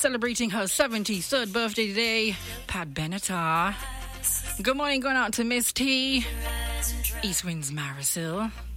celebrating her 73rd birthday today, Pat Benatar. Good morning going out to Miss T, East Winds Marisol.